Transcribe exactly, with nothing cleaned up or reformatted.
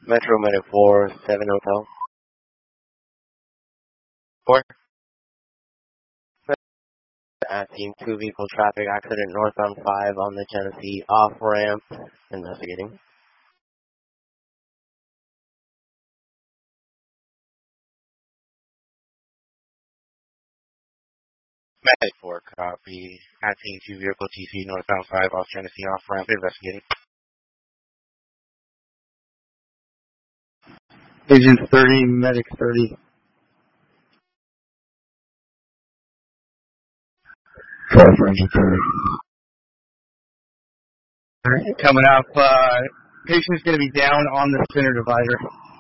Metro Medic four, seven Hotel. four. At team two vehicle traffic accident northbound five on the Genesee off ramp. Investigating. Medic four, copy. At team two vehicle T C northbound five off Genesee off ramp. Investigating. Agent thirty, Medic thirty. Five Ranger thirty. Alright, coming up, uh, patient's gonna be down on the center divider.